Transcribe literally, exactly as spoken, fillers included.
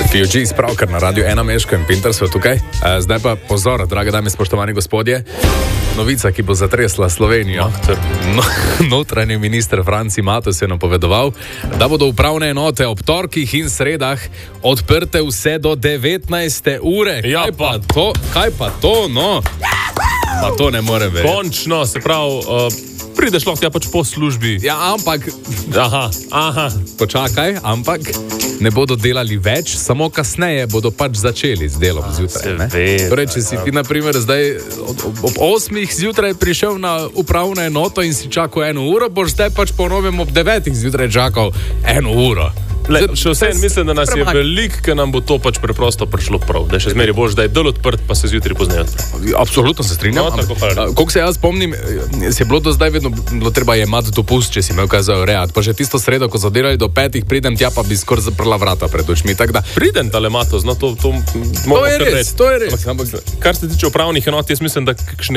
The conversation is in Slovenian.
P U G spravkar na radiju Ena Meško in Pinter so tukaj. Zdaj pa pozor, drage dame, spoštovani gospodje. Novica, ki bo zatresla Slovenijo. No, notranji minister Franci Matos je napovedoval, da bodo upravne enote ob torkih in sredah odprte vse do devetnajste ure. Ja, kaj pa to? Kaj pa to, no? Pa to ne more verjeti. Končno, se pravi, uh, prideš lahko ja pač po službi. Ja, ampak... Aha, aha. Počakaj, ampak ne bodo delali več, samo kasneje bodo pač začeli z delom zjutraj. Ne? Torej, če si ti, na primer, zdaj ob, ob osmih zjutraj prišel na upravno enoto in si čakal eno uro, boš zdaj pač po novem ob devetih zjutraj čakal eno uro. Le, še vsem mislim, da nas je veliko, ker nam bo to pač preprosto prišlo prav. Da še zmeri boš, da je del odprt, pa se zjutraj pozneje odprt. Absolutno se strinjam. No, tako, koliko se jaz spomnim, se je bilo do zdaj vedno bilo treba jemati dopust, če si imel kaj za urejati. Pa že tisto sredo, ko so delali do petih, pridem tja, pa bi skoraj zaprla vrata pred očmi. Da... Pridem tale Matos, no to, to, to je res, to je res. Ampak, kar se tiče upravnih enot, jaz mislim, da kakšne